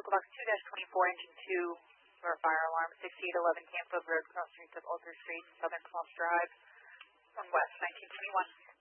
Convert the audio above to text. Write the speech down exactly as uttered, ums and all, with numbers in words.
Local Box two twenty-four, Engine two, for fire alarm, sixty-eight eleven Campfield Road, cross streets of Alter Street, Southern Cross Drive, on West, nineteen twenty-one.